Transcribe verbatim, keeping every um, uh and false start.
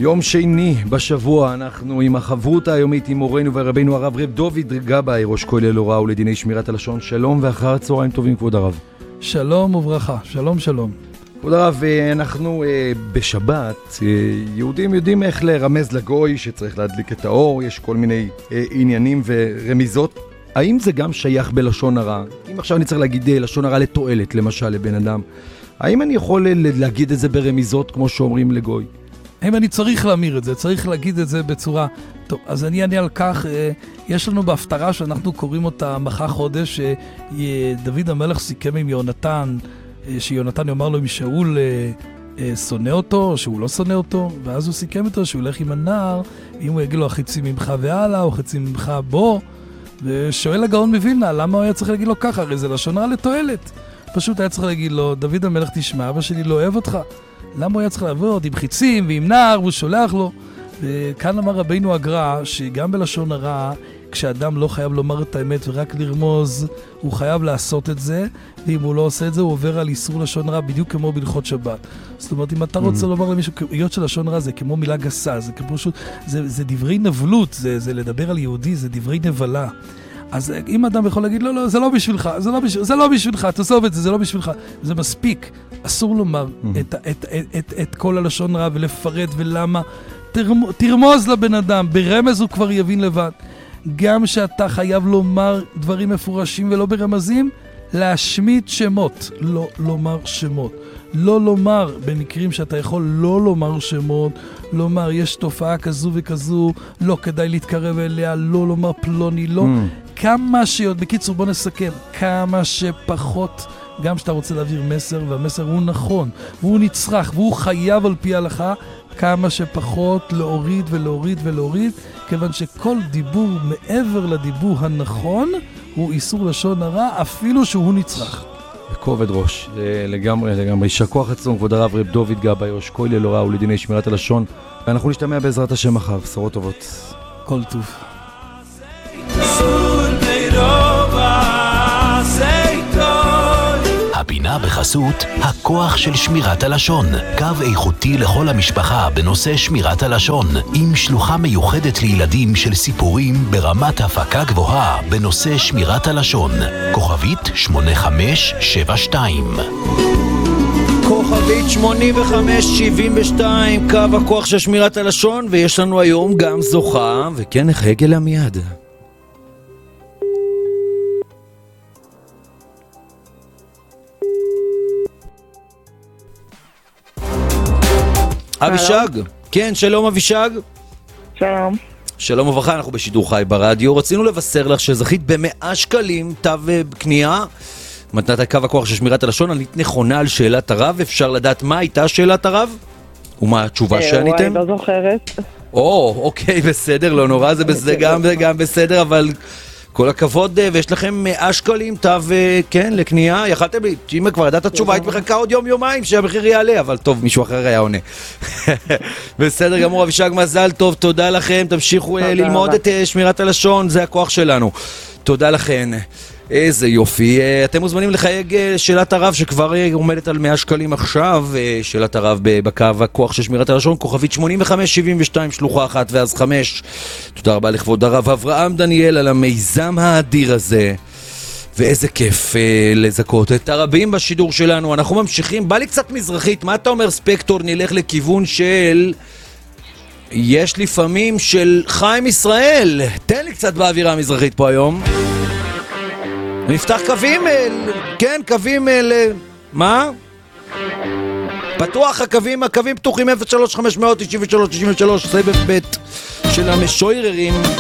יום שני בשבוע אנחנו עם החברות היומית עם מורנו ורבינו הרב רב דוד גבאי, ראש כולל הוראה ולדיני שמירת הלשון. שלום ואחר צהריים טובים כבוד הרב. שלום וברכה, שלום שלום. כבוד הרב, אנחנו אה, בשבת, אה, יהודים יודעים איך לרמז לגוי שצריך להדליק את האור, יש כל מיני אה, עניינים ורמיזות. האם זה גם שייך בלשון הרע? אם עכשיו אני צריך להגיד לשון הרע לתועלת, למשל לבן אדם, האם אני יכול להגיד את זה ברמיזות כמו שאומרים לגוי? אם אני צריך להמיר את זה, צריך להגיד את זה בצורה... טוב, אז אני אענה על כך. יש לנו בהפטרה שאנחנו קוראים אותה מחר חודש, שדוד המלך סיכם עם יונתן, שיונתן יאמר לו אם שאול שונא אותו, או שהוא לא שונא אותו, ואז הוא סיכם אותו שהוא ילך עם הנער, אם הוא יגיד לו חצי ממך והלאה, או חצי ממך בו, ושואל הגאון מווילנה, למה הוא היה צריך להגיד לו ככה? הרי זה לשון רע לתועלת. פשוט היה צריך להגיד לו, דוד המלך תשמע, אבא שלי לא אוהב אותך. למה הוא היה צריך לעבוד עם חיצים ועם נער, והוא שולח לו? וכאן אמר רבינו הגר"א, שגם בלשון הרע, כשאדם לא חייב לומר את האמת ורק לרמוז, הוא חייב לעשות את זה, ואם הוא לא עושה את זה, הוא עובר על איסור לשון רע, בדיוק כמו בהלכות שבת. זאת אומרת, אם אתה רוצה לומר למישהו, היות של לשון רע זה כמו מילה גסה, זה פשוט, זה, זה דברי נבלות, זה, זה לדבר על יהודי, זה דברי נבלה. אז אם אדם יכול להגיד, לא, לא, זה לא בשבילך, זה לא, בשביל, זה לא בשבילך, תעזוב את זה, זה לא בשבילך, זה מספיק. אסור לומר mm-hmm. את, את, את, את, את כל הלשון רע ולפרט ולמה. תרמוז, תרמוז לבן אדם, ברמז הוא כבר יבין לבד. גם שאתה חייב לומר דברים מפורשים ולא ברמזים, להשמיט שמות, לא לומר שמות. לא לומר, במקרים שאתה יכול לא לומר שמות, לומר יש תופעה כזו וכזו, לא כדאי להתקרב אליה, לא לומר פלוני, לא. Mm. כמה שיותר, בקיצור בוא נסכם, כמה שפחות, גם שאתה רוצה להעביר מסר, והמסר הוא נכון, והוא נצרך, והוא חייב על פי ההלכה, כמה שפחות להוריד ולהוריד ולהוריד, כיוון שכל דיבור מעבר לדיבור הנכון, הוא איסור לשון הרע, אפילו שהוא נצרך. בכובד ראש, לגמרי, לגמרי. יישר כוח עצום, כבוד הרב רב דוד גבאי, ראש כולל הוראה ולדיני שמירת הלשון, ואנחנו נשתמע בעזרת השם מחר. בשורות טובות. כל טוב. הפינה בחסות הכוח של שמירת הלשון, קו איכותי לכל המשפחה בנושא שמירת הלשון, עם שלוחה מיוחדת לילדים של סיפורים ברמת הפקה גבוהה בנושא שמירת הלשון. כוכבית שמונה חמש שבע שתיים. כוכבית שמונה חמש שבעים ושתיים, קו הכוח של שמירת הלשון, ויש לנו היום גם זוכה, וכן נחייג אליה מיד. אבישג, כן, שלום אבישג. שלום. שלום וברכה, אנחנו בשידור חי ברדיו. רצינו לבשר לך שזכית במאה שקלים תו קנייה מתנת קו הכוח של שמירת הלשון. ענית נכונה על שאלת הרב. אפשר לדעת מה הייתה שאלת הרב? ומה התשובה שעניתם? וואי, לא זוכרת. או, אוקיי, בסדר, לא נורא, זה בסדר, גם וגם בסדר, אבל כל הכבוד, ויש לכם מאה שקלים תו, כן, לקנייה. יכלתם לי, אם כבר ידעת התשובה, היית מחכה עוד יום יומיים שהמחיר יעלה, אבל טוב, מישהו אחר היה עונה. בסדר גמור, אבישג, מזל טוב, תודה לכם, תמשיכו ללמוד את שמירת הלשון, זה הכוח שלנו. תודה לכם. איזה יופי. אתם מוזמנים לחייג שאלת הרב שכבר עומדת על מאה שקלים עכשיו, שאלת הרב בקו הכוח של שמירת הלשון, כוכבית שמונה חמש שבעים ושתיים, שלוחה אחת ואז חמש. תודה רבה לכבוד הרב אברהם דניאל על המיזם האדיר הזה, ואיזה כיף אה, לזכות את הרבים בשידור שלנו. אנחנו ממשיכים, בא לי קצת מזרחית. מה אתה אומר ספקטור? נלך לכיוון של... יש לפעמים של חיים ישראל. תן לי קצת באווירה המזרחית פה היום. נפתח קווים, כן, קווים, מה? פתוח הקווים, הקווים פתוחים אפס שלוש חמש תשע שלוש תשע שלוש, סבב ב' של המשוררים.